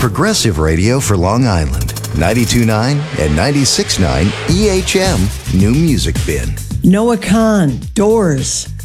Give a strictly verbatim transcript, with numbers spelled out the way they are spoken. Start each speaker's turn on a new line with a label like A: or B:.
A: progressive radio for Long Island. ninety-two point nine and ninety-six point nine E H M New Music Bin.
B: Noah Kahn, Doors.